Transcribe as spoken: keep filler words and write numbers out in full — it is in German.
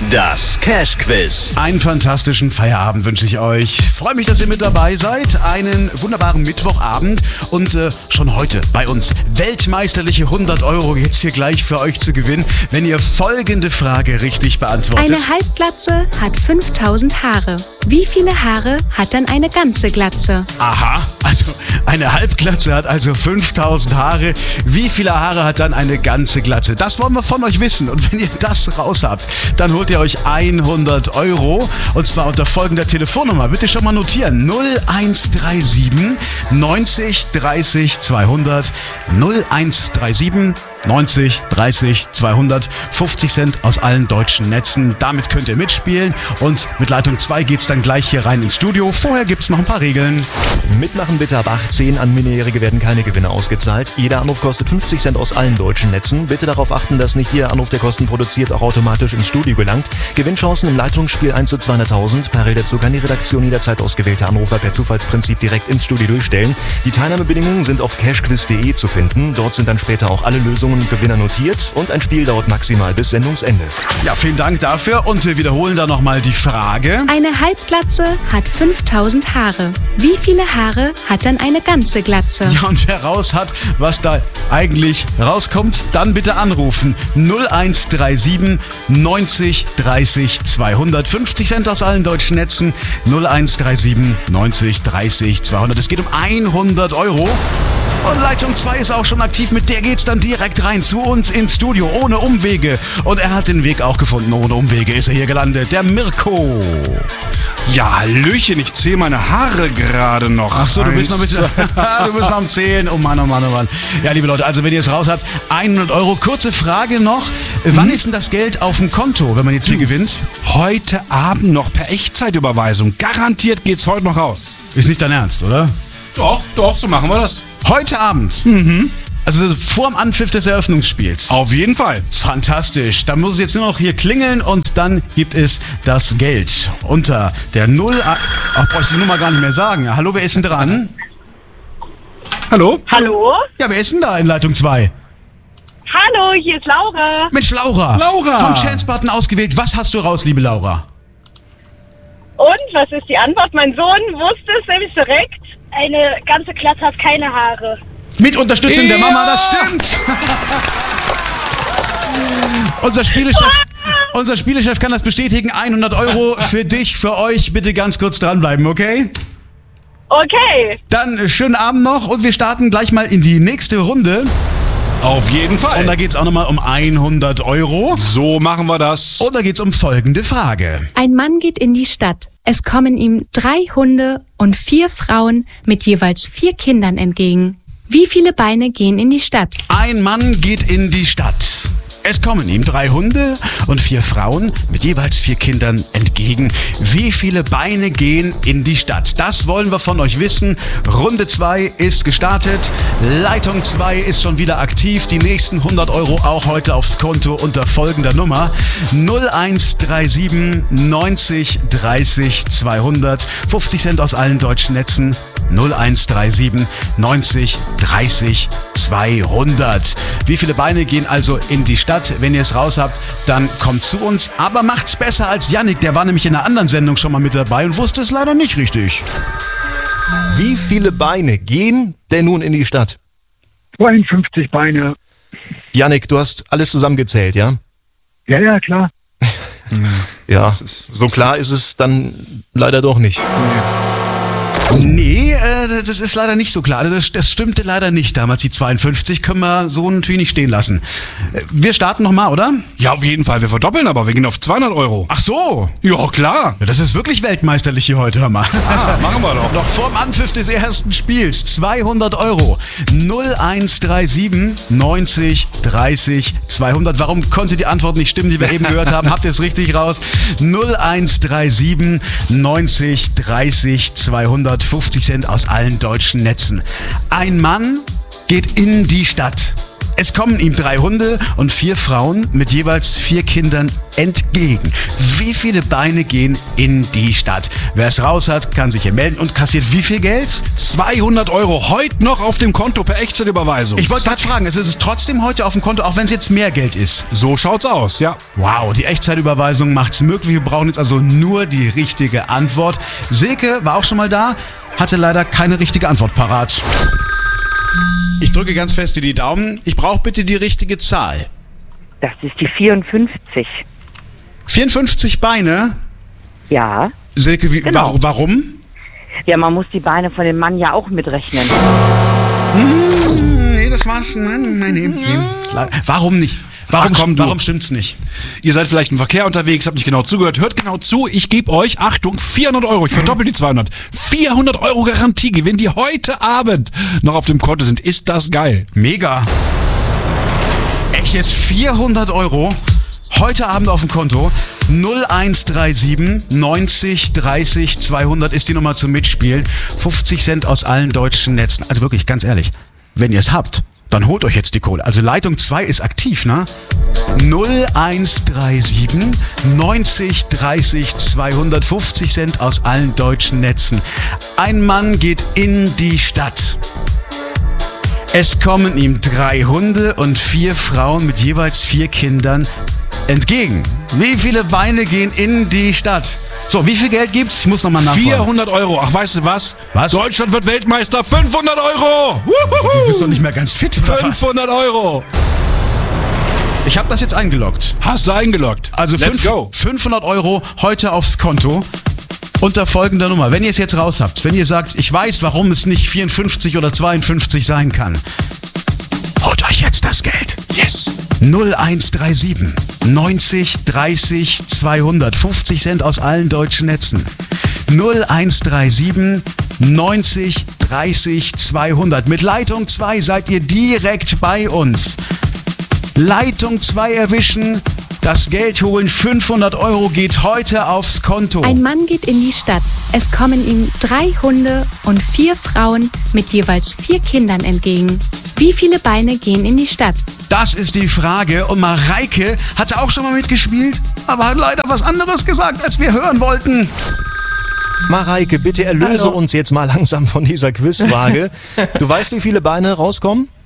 Das Cash-Quiz. Einen fantastischen Feierabend wünsche ich euch. Freue mich, dass ihr mit dabei seid. Einen wunderbaren Mittwochabend. Und äh, schon heute bei uns weltmeisterliche hundert Euro jetzt hier gleich für euch zu gewinnen, wenn ihr folgende Frage richtig beantwortet. Eine Halbglatze hat fünftausend Haare. Wie viele Haare hat dann eine ganze Glatze? Aha, also eine Halbglatze hat also fünftausend Haare. Wie viele Haare hat dann eine ganze Glatze? Das wollen wir von euch wissen. Und wenn ihr das raus habt, dann holt ihr euch hundert Euro. Und zwar unter folgender Telefonnummer. Bitte schon mal notieren. null eins drei sieben neunzig dreißig zweihundert. null eins drei sieben neunzig dreißig zweihundert. fünfzig Cent aus allen deutschen Netzen. Damit könnt ihr mitspielen. Und mit Leitung zwei geht's dann gleich hier rein ins Studio. Vorher gibt's noch ein paar Regeln. Mitmachen bitte ab achtzehn. An Minderjährige werden keine Gewinne ausgezahlt. Jeder Anruf kostet fünfzig Cent aus allen deutschen Netzen. Bitte darauf achten, dass nicht jeder Anruf, der Kosten produziert, auch automatisch ins Studio gelangt. Gewinnchancen im Leitungsspiel eins zu zweihunderttausend. Parallel dazu kann die Redaktion jederzeit ausgewählte Anrufer per Zufallsprinzip direkt ins Studio durchstellen. Die Teilnahmebedingungen sind auf cashquiz punkt de zu finden. Dort sind dann später auch alle Lösungen und Gewinner notiert. Und ein Spiel dauert maximal bis Sendungsende. Ja, vielen Dank dafür. Und wir wiederholen dann nochmal die Frage. Eine Halbglatze hat fünftausend Haare. Wie viele Haare hat dann eine ganze Glatze? Ja, und wer raus hat, was da eigentlich rauskommt, dann bitte anrufen. null eins drei sieben neunzig dreißig zweihundert. fünfzig Cent aus allen deutschen Netzen. null eins drei sieben neunzig dreißig zweihundert. Es geht um hundert Euro. Und Leitung zwei ist auch schon aktiv. Mit der geht's dann direkt rein zu uns ins Studio, ohne Umwege. Und er hat den Weg auch gefunden. Ohne Umwege ist er hier gelandet. Der Mirko. Ja, Hallöchen, ich zähle meine Haare gerade noch. Ach so, du bist noch ein bisschen, du bist noch am Zählen. Oh Mann, oh Mann, oh Mann. Ja, liebe Leute, also wenn ihr es raus habt, hundert Euro. Kurze Frage noch. Mhm. Wann ist denn das Geld auf dem Konto, wenn man jetzt hier mhm. gewinnt? Heute Abend noch per Echtzeitüberweisung. Garantiert geht's heute noch raus. Ist nicht dein Ernst, oder? Doch, doch, so machen wir das. Heute Abend? Mhm. Also vorm Anpfiff des Eröffnungsspiels. Auf jeden Fall. Fantastisch. Da muss es jetzt nur noch hier klingeln und dann gibt es das Geld. Unter der null... Ach, brauche ich die Nummer gar nicht mehr sagen. Hallo, wer ist denn dran? Hallo? Hallo? Ja, wer ist denn da in Leitung zwei? Hallo, hier ist Laura. Mensch, Laura. Laura. Vom Chance-Button ausgewählt. Was hast du raus, liebe Laura? Und, was ist die Antwort? Mein Sohn wusste es nämlich direkt. Eine ganze Glatze hat keine Haare. Mit Unterstützung ja. der Mama, das stimmt. unser, Spielechef, unser Spielechef kann das bestätigen. hundert Euro für dich, für euch. Bitte ganz kurz dranbleiben, okay? Okay. Dann äh, schönen Abend noch und wir starten gleich mal in die nächste Runde. Auf jeden Fall. Und da geht's auch nochmal um hundert Euro. So machen wir das. Und da geht's um folgende Frage. Ein Mann geht in die Stadt. Es kommen ihm drei Hunde und vier Frauen mit jeweils vier Kindern entgegen. Wie viele Beine gehen in die Stadt? Ein Mann geht in die Stadt. Es kommen ihm drei Hunde und vier Frauen mit jeweils vier Kindern entgegen. Wie viele Beine gehen in die Stadt? Das wollen wir von euch wissen. Runde zwei ist gestartet. Leitung zwei ist schon wieder aktiv. Die nächsten hundert Euro auch heute aufs Konto unter folgender Nummer. null eins drei sieben neunzig dreißig zweihundert. fünfzig Cent aus allen deutschen Netzen. null eins drei sieben neunzig dreißig zweihundert. Wie viele Beine gehen also in die Stadt? Wenn ihr es raus habt, dann kommt zu uns. Aber macht's besser als Yannick. Der war nämlich in einer anderen Sendung schon mal mit dabei und wusste es leider nicht richtig. Wie viele Beine gehen denn nun in die Stadt? zweiundfünfzig Beine. Yannick, du hast alles zusammengezählt, ja? Ja, ja, klar. Ja, so klar ist es dann leider doch nicht. Nee, äh, das ist leider nicht so klar. Das, das stimmte leider nicht damals. Die zweiundfünfzig können wir so natürlich nicht stehen lassen. Äh, Wir starten nochmal, oder? Ja, auf jeden Fall. Wir verdoppeln aber. Wir gehen auf zweihundert Euro. Ach so. Ja, klar. Ja, das ist wirklich weltmeisterlich hier heute, hör mal. Ah, machen wir doch. Noch vorm Anpfiff des ersten Spiels. zweihundert Euro. null eins drei sieben neunzig dreißig zweihundert. Warum konnte die Antwort nicht stimmen, die wir eben gehört haben? Habt ihr es richtig raus? null eins drei sieben neunzig dreißig zweihundert. fünfzig Cent aus allen deutschen Netzen. Ein Mann geht in die Stadt. Es kommen ihm drei Hunde und vier Frauen mit jeweils vier Kindern entgegen. Wie viele Beine gehen in die Stadt? Wer es raus hat, kann sich hier melden und kassiert wie viel Geld? zweihundert Euro heute noch auf dem Konto per Echtzeitüberweisung. Ich wollte gerade fragen, es ist trotzdem heute auf dem Konto, auch wenn es jetzt mehr Geld ist. So schaut's aus, ja. Wow, die Echtzeitüberweisung macht's möglich. Wir brauchen jetzt also nur die richtige Antwort. Silke war auch schon mal da, hatte leider keine richtige Antwort parat. Ich drücke ganz fest die Daumen. Ich brauche bitte die richtige Zahl. Das ist die vierundfünfzig. vierundfünfzig Beine? Ja. Silke, wie, Genau. wa- warum? Ja, man muss die Beine von dem Mann ja auch mitrechnen. Hm, nee, das war's. Nein, nein, nee, nee. Warum nicht? Warum, Ach, komm, du. warum stimmt's nicht? Ihr seid vielleicht im Verkehr unterwegs, habt nicht genau zugehört. Hört genau zu, ich gebe euch, Achtung, vierhundert Euro. Ich verdoppel die zweihundert. vierhundert Euro Garantiegewinn, die heute Abend noch auf dem Konto sind. Ist das geil? Mega. Echt jetzt vierhundert Euro? Heute Abend auf dem Konto. null eins drei sieben neunzig dreißig zweihundert ist die Nummer zum Mitspielen. fünfzig Cent aus allen deutschen Netzen. Also wirklich, ganz ehrlich, wenn ihr es habt, dann holt euch jetzt die Kohle. Also Leitung zwei ist aktiv, ne? null eins drei sieben neunzig dreißig zweihundert, fünfzig Cent aus allen deutschen Netzen. Ein Mann geht in die Stadt. Es kommen ihm drei Hunde und vier Frauen mit jeweils vier Kindern entgegen. Wie viele Beine gehen in die Stadt? So, wie viel Geld gibt's? Ich muss nochmal nachfragen. vierhundert Euro. Ach, weißt du was? Was? Deutschland wird Weltmeister. fünfhundert Euro. Du bist doch nicht mehr ganz fit, oder was? fünfhundert Euro. Ich habe das jetzt eingeloggt. Hast du eingeloggt? Also Let's fünf, go. fünfhundert Euro heute aufs Konto. Unter folgender Nummer. Wenn ihr es jetzt raus habt, wenn ihr sagt, ich weiß, warum es nicht vierundfünfzig oder zweiundfünfzig sein kann, holt euch jetzt das Geld. Yes. null eins drei sieben neunzig dreißig zweihundert, fünfzig Cent aus allen deutschen Netzen. null eins drei sieben neunzig dreißig zweihundert. Mit Leitung zwei seid ihr direkt bei uns. Leitung zwei erwischen, das Geld holen, fünfhundert Euro geht heute aufs Konto. Ein Mann geht in die Stadt. Es kommen ihm drei Hunde und vier Frauen mit jeweils vier Kindern entgegen. Wie viele Beine gehen in die Stadt? Das ist die Frage und Mareike hatte auch schon mal mitgespielt, aber hat leider was anderes gesagt, als wir hören wollten. Mareike, bitte erlöse Hallo. uns jetzt mal langsam von dieser Quizfrage. Du weißt, wie viele Beine rauskommen?